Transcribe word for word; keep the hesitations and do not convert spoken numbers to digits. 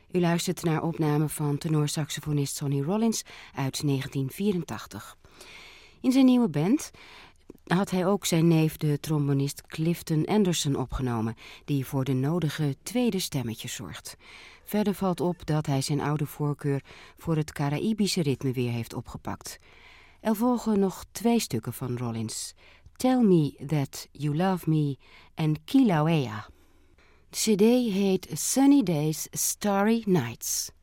U luistert naar opname van tenorsaxofonist Sonny Rollins uit negentien vierentachtig. In zijn nieuwe band had hij ook zijn neef, de trombonist Clifton Anderson, opgenomen, die voor de nodige tweede stemmetjes zorgt. Verder valt op dat hij zijn oude voorkeur voor het Caraïbische ritme weer heeft opgepakt. Er volgen nog twee stukken van Rollins: Tell Me That You Love Me en Kilauea. De cd heet Sunny Days, Starry Nights.